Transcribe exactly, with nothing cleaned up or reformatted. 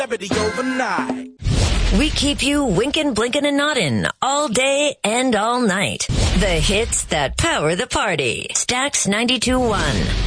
overnight. We keep you winking, blinking, and nodding all day and all night. The hits that power the party. Stax ninety-two point one.